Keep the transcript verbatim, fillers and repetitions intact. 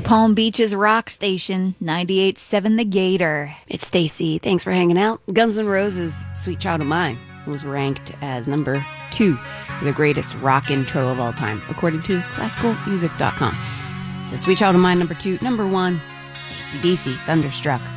Palm Beach's rock station, ninety-eight point seven The Gator. It's Stacy. Thanks for hanging out. Guns N' Roses' Sweet Child of Mine was ranked as number two for the greatest rock intro of all time, according to classical music dot com. So Sweet Child of Mine, number two. Number one, A C D C, Thunderstruck.